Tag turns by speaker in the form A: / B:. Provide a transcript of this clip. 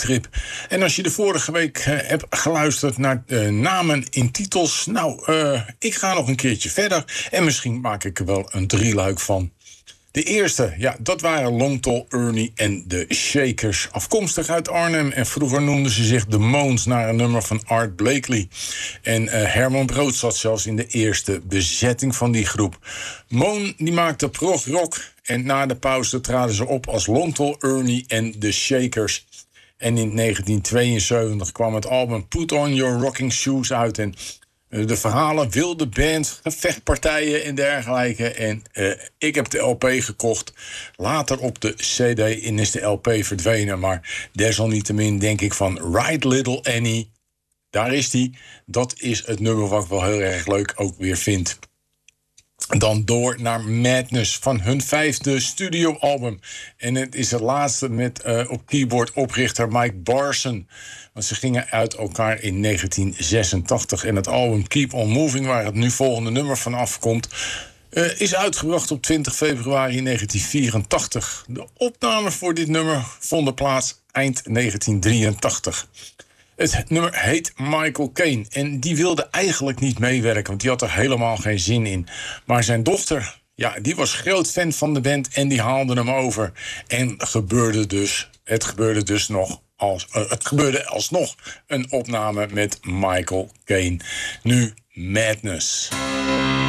A: strip. En als je de vorige week hebt geluisterd naar namen in titels... ik ga nog een keertje verder en misschien maak ik er wel een drieluik van. De eerste, ja, dat waren Long Tall Ernie en de Shakers. Afkomstig uit Arnhem en vroeger noemden ze zich de Moons... naar een nummer van Art Blakey. En Herman Brood zat zelfs in de eerste bezetting van die groep. Moon die maakte prog rock en na de pauze traden ze op als Long Tall Ernie en de Shakers. En in 1972 kwam het album Put On Your Rocking Shoes uit... en de verhalen, wilde band, gevechtpartijen en dergelijke. En ik heb de LP gekocht. Later op de CD en is de LP verdwenen. Maar desalniettemin denk ik van Ride Little Annie. Daar is die. Dat is het nummer wat ik wel heel erg leuk ook weer vind. Dan door naar Madness van hun 5e studioalbum. En het is het laatste met op keyboard oprichter Mike Barson. Want ze gingen uit elkaar in 1986. En het album Keep On Moving, waar het nu volgende nummer van afkomt... is uitgebracht op 20 februari 1984. De opnames voor dit nummer vonden plaats eind 1983. Het nummer heet Michael Caine. En die wilde eigenlijk niet meewerken, want die had er helemaal geen zin in. Maar zijn dochter, ja, die was groot fan van de band en die haalde hem over. En het gebeurde alsnog een opname met Michael Caine. Nu Madness.